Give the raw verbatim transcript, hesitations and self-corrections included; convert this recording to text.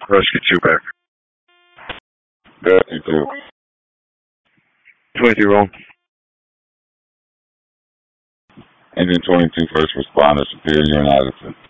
Rescue two back. Rescue two. twenty-two wrong. Engine twenty-two, first responder, Superior and Addison.